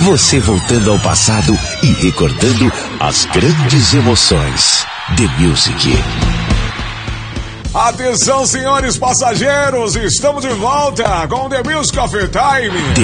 Você voltando ao passado e recordando as grandes emoções. The Music. Atenção, senhores passageiros, estamos de volta com The Music of Time.